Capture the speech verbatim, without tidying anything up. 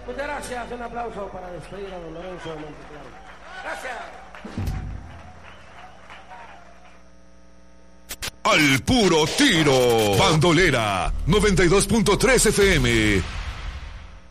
Muchas gracias, un aplauso para despedir a don Lorenzo de Monticello. Gracias. Al puro tiro. Bandolera noventa y dos punto tres F M.